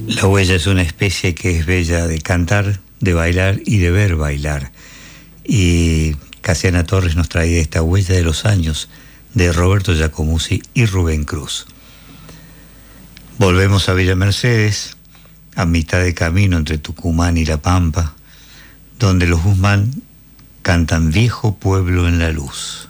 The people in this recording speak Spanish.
La huella es una especie que es bella de cantar, de bailar y de ver bailar. Y Casiana Torres nos trae esta huella de los años de Roberto Giacomuzzi y Rubén Cruz. Volvemos a Villa Mercedes, a mitad de camino entre Tucumán y La Pampa, donde los Guzmán cantan Viejo Pueblo en la Luz.